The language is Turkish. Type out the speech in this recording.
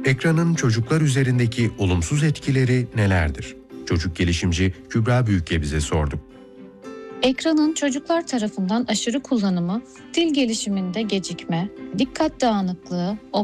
Ekranın çocuklar üzerindeki olumsuz etkileri nelerdir? Çocuk gelişimci Kübra Büyük'e bize sordu. Ekranın çocuklar tarafından aşırı kullanımı, dil gelişiminde gecikme, dikkat dağınıklığı,